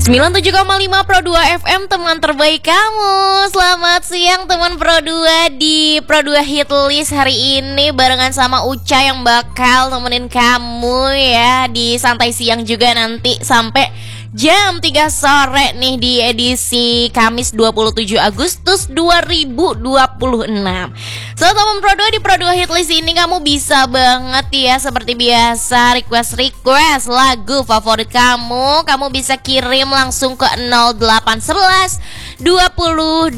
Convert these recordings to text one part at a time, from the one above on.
97,5 Pro 2 FM, teman terbaik kamu. Selamat siang teman Pro 2 di Pro 2 Hit List hari ini barengan sama Uca yang bakal nemenin kamu ya di santai siang juga nanti sampai jam 3 sore nih di edisi Kamis 27 Agustus 2026. So teman Pro 2, di Pro 2 Hit List ini kamu bisa banget ya seperti biasa request lagu favorit kamu. Kamu bisa kirim langsung ke 0811 20 20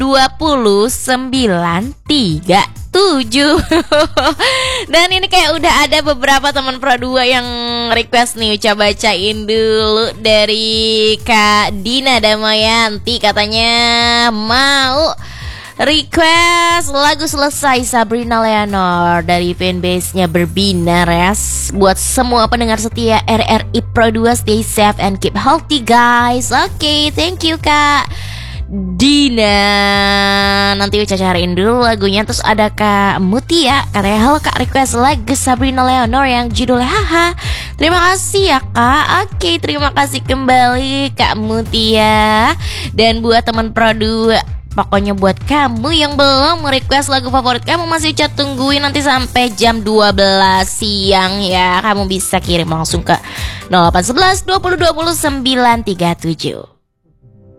937. Dan ini kayak udah ada beberapa teman Pro 2 yang request nih. Uca bacain dulu dari Kak Dina Damayanti, katanya mau request lagu Selesai Sabrina Leonor dari fanbase-nya Berbinar ya. Buat semua pendengar setia RRI Pro 2, stay safe and keep healthy guys. Oke, thank you Kak Dina. Nanti Uca cariin dulu lagunya. Terus ada Kak Mutia, katanya halo Kak, request lagu Sabrina Leonor yang judulnya Haha. Terima kasih ya Kak. Oke, terima kasih kembali Kak Mutia. Dan buat teman Pro 2, pokoknya buat kamu yang belum request lagu favorit kamu, masih Uca tungguin nanti sampai jam 12 siang ya. Kamu bisa kirim langsung ke 0811 20 20 937.